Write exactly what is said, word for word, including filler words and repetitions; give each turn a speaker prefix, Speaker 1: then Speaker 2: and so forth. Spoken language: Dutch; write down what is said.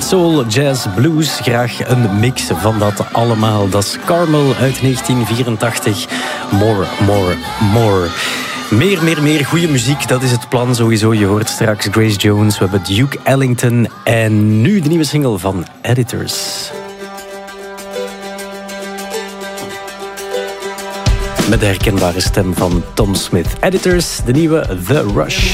Speaker 1: soul, jazz, blues. Graag een mix van dat allemaal. Dat is Carmel uit negentien vierentachtig. More, more, more. Meer, meer, meer goede muziek, dat is het plan sowieso. Je hoort straks Grace Jones, we hebben Duke Ellington en nu de nieuwe single van Editors. Met de herkenbare stem van Tom Smith. Editors, de nieuwe The Rush.